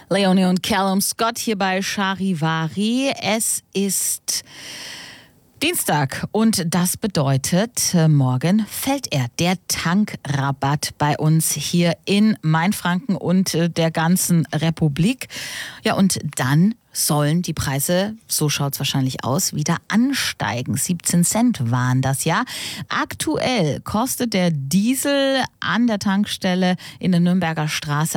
Leonie und Callum Scott hier bei Charivari. Es ist Dienstag und das bedeutet, morgen fällt er, der Tankrabatt bei uns hier in Mainfranken und der ganzen Republik. Ja, und dann sollen die Preise, so schaut es wahrscheinlich aus, wieder ansteigen. 17 Cent waren das, ja. Aktuell kostet der Diesel an der Tankstelle in der Nürnberger Straße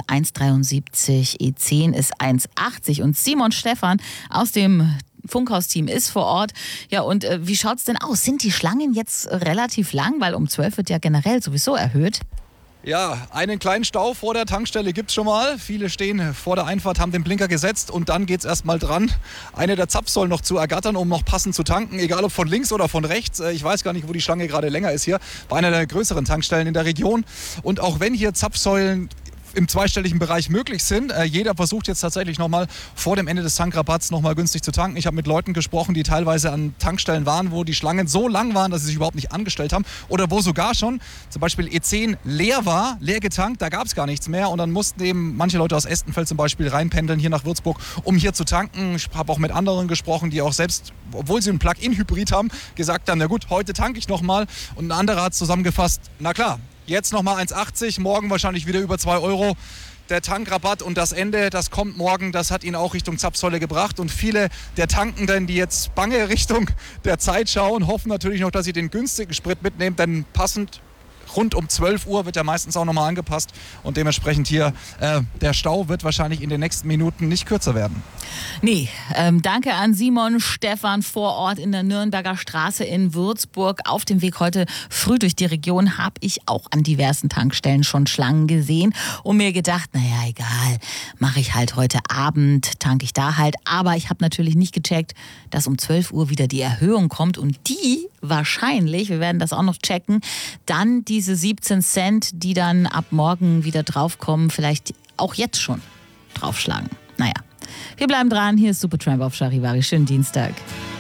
1,73, E10 ist 1,80 und Simon Stephan aus dem Funkhaus-Team ist vor Ort. Ja, und wie schaut's denn aus? Sind die Schlangen jetzt relativ lang? Weil um 12 wird ja generell sowieso erhöht. Ja, einen kleinen Stau vor der Tankstelle gibt's schon mal. Viele stehen vor der Einfahrt, haben den Blinker gesetzt und dann geht's erstmal dran, eine der Zapfsäulen noch zu ergattern, um noch passend zu tanken. Egal ob von links oder von rechts. Ich weiß gar nicht, wo die Schlange gerade länger ist hier. Bei einer der größeren Tankstellen in der Region. Und auch wenn hier Zapfsäulen im zweistelligen Bereich möglich sind. Jeder versucht jetzt tatsächlich nochmal vor dem Ende des Tankrabatts nochmal günstig zu tanken. Ich habe mit Leuten gesprochen, die teilweise an Tankstellen waren, wo die Schlangen so lang waren, dass sie sich überhaupt nicht angestellt haben. Oder wo sogar schon zum Beispiel E10 leer war, leer getankt, da gab es gar nichts mehr. Und dann mussten eben manche Leute aus Estenfeld zum Beispiel reinpendeln hier nach Würzburg, um hier zu tanken. Ich habe auch mit anderen gesprochen, die auch selbst, obwohl sie einen Plug-in-Hybrid haben, gesagt haben, na gut, heute tanke ich nochmal. Und ein anderer hat zusammengefasst, na klar, jetzt nochmal 1,80, morgen wahrscheinlich wieder über 2 Euro. Der Tankrabatt und das Ende, das kommt morgen, das hat ihn auch Richtung Zapfsäule gebracht. Und viele der Tankenden, die jetzt bange Richtung der Zeit schauen, hoffen natürlich noch, dass sie den günstigen Sprit mitnehmen, denn passend rund um 12 Uhr wird ja meistens auch nochmal angepasst. Und dementsprechend hier, der Stau wird wahrscheinlich in den nächsten Minuten nicht kürzer werden. Nee, danke an Simon Stephan vor Ort in der Nürnberger Straße in Würzburg. Auf dem Weg heute früh durch die Region habe ich auch an diversen Tankstellen schon Schlangen gesehen und mir gedacht, naja, egal, mache ich halt heute Abend, tanke ich da halt. Aber ich habe natürlich nicht gecheckt, dass um 12 Uhr wieder die Erhöhung kommt und die wahrscheinlich, wir werden das auch noch checken, dann diese 17 Cent, die dann ab morgen wieder draufkommen, vielleicht auch jetzt schon draufschlagen. Naja, wir bleiben dran. Hier ist Supertramp auf Charivari. Schönen Dienstag.